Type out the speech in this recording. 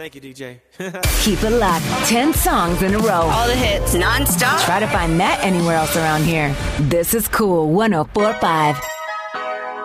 Thank you, DJ. Keep it locked. 10 songs in a row. All the hits, non-stop. Try to find that anywhere else around here. This is Cool 104.5.